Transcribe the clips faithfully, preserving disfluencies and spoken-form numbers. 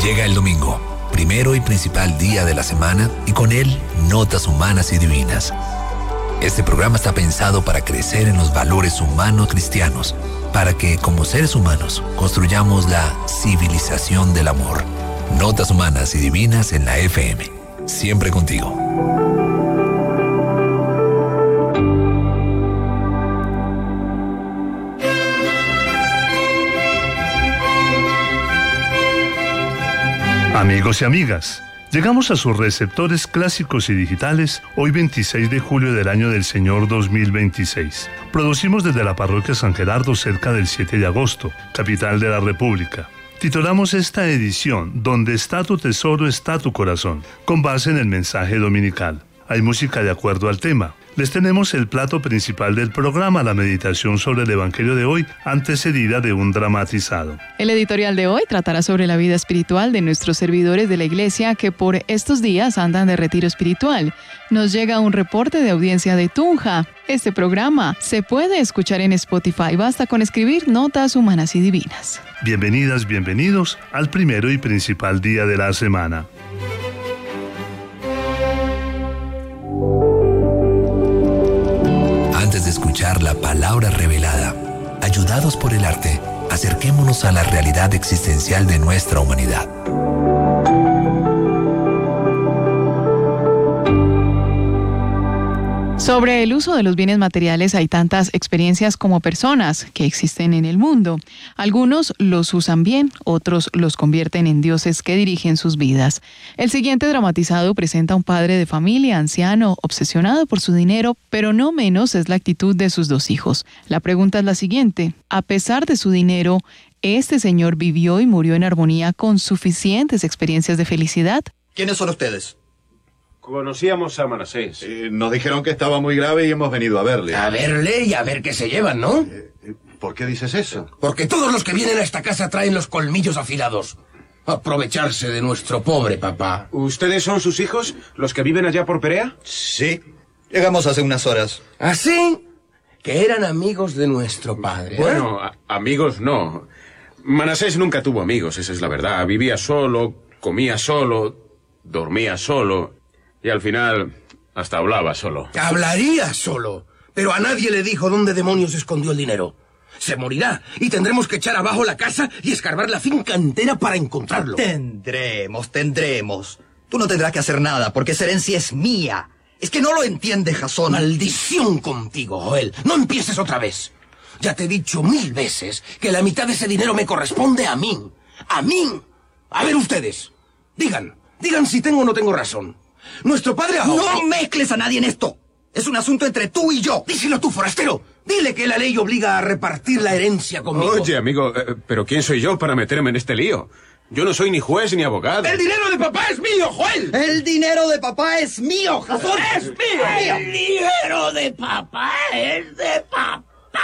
Llega el domingo, primero y principal día de la semana, y con él, Notas Humanas y Divinas. Este programa está pensado para crecer en los valores humanos cristianos, para que, como seres humanos, construyamos la civilización del amor. Notas Humanas y Divinas en la F M. Siempre contigo. Amigos y amigas, llegamos a sus receptores clásicos y digitales hoy veintiséis de julio del año del Señor dos mil veintiséis. Producimos desde la parroquia San Gerardo cerca del siete de agosto, capital de la República. Titulamos esta edición Donde está tu tesoro está tu corazón, con base en el mensaje dominical. Hay música de acuerdo al tema. Les tenemos el plato principal del programa, la meditación sobre el Evangelio de hoy, antecedida de un dramatizado. El editorial de hoy tratará sobre la vida espiritual de nuestros servidores de la Iglesia que por estos días andan de retiro espiritual. Nos llega un reporte de audiencia de Tunja. Este programa se puede escuchar en Spotify. Basta con escribir Notas Humanas y Divinas. Bienvenidas, bienvenidos al primero y principal día de la semana. Antes de escuchar la palabra revelada, ayudados por el arte, acerquémonos a la realidad existencial de nuestra humanidad. Sobre el uso de los bienes materiales hay tantas experiencias como personas que existen en el mundo. Algunos los usan bien, otros los convierten en dioses que dirigen sus vidas. El siguiente dramatizado presenta a un padre de familia anciano, obsesionado por su dinero, pero no menos es la actitud de sus dos hijos. La pregunta es la siguiente: a pesar de su dinero, ¿este señor vivió y murió en armonía con suficientes experiencias de felicidad? ¿Quiénes son ustedes? Conocíamos a Manasés. Eh, nos dijeron que estaba muy grave y hemos venido a verle. A verle y a ver qué se llevan, ¿no? Eh, ¿Por qué dices eso? Porque todos los que vienen a esta casa traen los colmillos afilados. Aprovecharse de nuestro pobre papá. ¿Ustedes son sus hijos, los que viven allá por Perea? Sí. Llegamos hace unas horas. ¿Así? Que eran amigos de nuestro padre. ¿eh? Bueno, a- amigos no. Manasés nunca tuvo amigos, esa es la verdad. Vivía solo, comía solo, dormía solo. Y al final, hasta hablaba solo. Hablaría solo, pero a nadie le dijo dónde demonios escondió el dinero. Se morirá y tendremos que echar abajo la casa y escarbar la finca entera para encontrarlo. Tendremos, tendremos. Tú no tendrás que hacer nada porque esa herencia es mía. Es que no lo entiendes, Jasón. Maldición contigo, Joel. No empieces otra vez. Ya te he dicho mil veces que la mitad de ese dinero me corresponde a mí. ¡A mí! A ver ustedes. Digan, digan si tengo o no tengo razón. Nuestro padre ahora... No mezcles a nadie en esto. Es un asunto entre tú y yo. Díselo tú, forastero. Dile que la ley obliga a repartir la herencia conmigo. Oye, amigo, eh, ¿pero quién soy yo para meterme en este lío? Yo no soy ni juez ni abogado. ¡El dinero de papá es mío, Joel! El dinero de papá es mío, Jasón. ¡Es mío! El dinero de papá es de papá.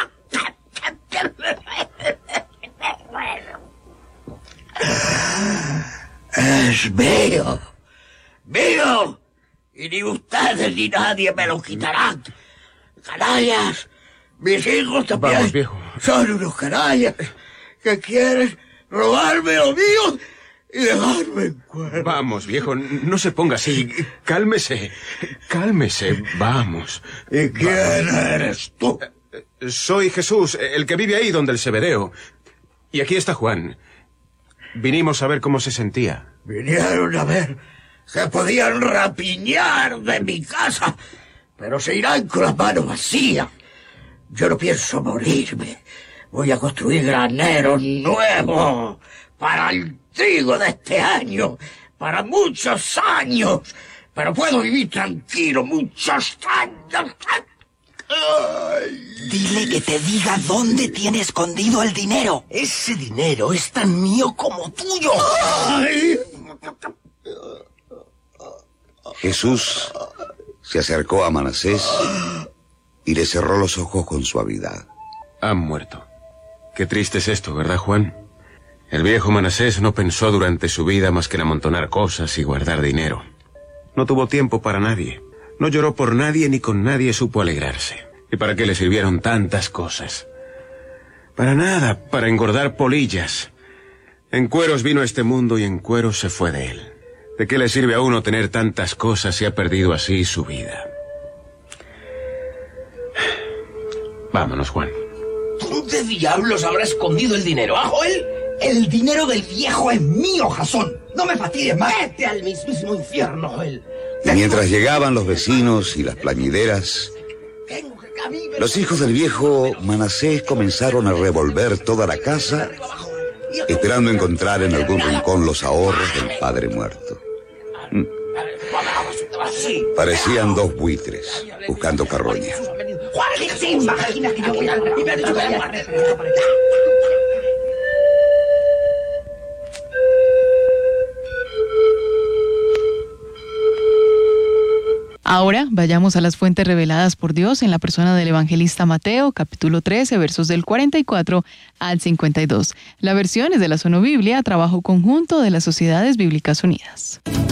Es mío. ¡Mío! Y ni ustedes ni nadie me lo quitarán. Canallas, mis hijos también Vamos, viejo. son unos canallas que quieren robarme lo mío y dejarme en cuerda. Vamos, viejo, no se ponga así. Cálmese. Cálmese. Vamos. ¿Y quién eres tú? Soy Jesús, el que vive ahí donde el Zebedeo. Y aquí está Juan. Vinimos a ver cómo se sentía. Vinieron a ver que podían rapiñar de mi casa, pero se irán con las manos vacías. Yo no pienso morirme. Voy a construir graneros nuevos para el trigo de este año, para muchos años. Pero puedo vivir tranquilo muchos años. Dile que te diga dónde tiene escondido el dinero. Ese dinero es tan mío como tuyo. Ay. Jesús se acercó a Manasés y le cerró los ojos con suavidad. Han muerto. Qué triste es esto, ¿verdad, Juan? El viejo Manasés no pensó durante su vida más que en amontonar cosas y guardar dinero. No tuvo tiempo para nadie. No lloró por nadie ni con nadie supo alegrarse. ¿Y para qué le sirvieron tantas cosas? Para nada, para engordar polillas. En cueros vino a este mundo y en cueros se fue de él. ¿De qué le sirve a uno tener tantas cosas si ha perdido así su vida? Vámonos, Juan. ¿Dónde diablos habrá escondido el dinero, ah, Joel? El dinero del viejo es mío, Jasón. No me fatigues más. Vete al mismísimo infierno, Joel. Y mientras llegaban los vecinos y las plañideras, los hijos del viejo Manasés comenzaron a revolver toda la casa, esperando encontrar en algún rincón los ahorros del padre muerto. Parecían dos buitres buscando carroña. ¿Se imagina que yo voy a... y me ha dicho que... Ahora vayamos a las fuentes reveladas por Dios en la persona del evangelista Mateo, capítulo trece, versos del cuarenta y cuatro al cincuenta y dos. La versión es de la Sonobiblia, trabajo conjunto de las Sociedades Bíblicas Unidas.